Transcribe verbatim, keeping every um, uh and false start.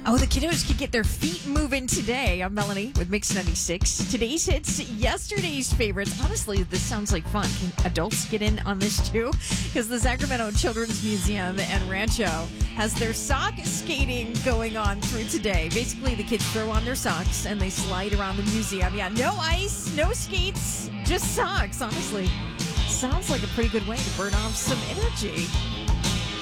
Oh, the kiddos could get their feet moving today. I'm Melanie with Mix ninety-six. Today's hits, yesterday's favorites. Honestly, this sounds like fun. Can adults get in on this too? Because the Sacramento Children's Museum and Rancho has their sock skating going on through today. Basically, the kids throw on their socks and they slide around the museum. Yeah, no ice, no skates, just socks, honestly. Sounds like a pretty good way to burn off some energy.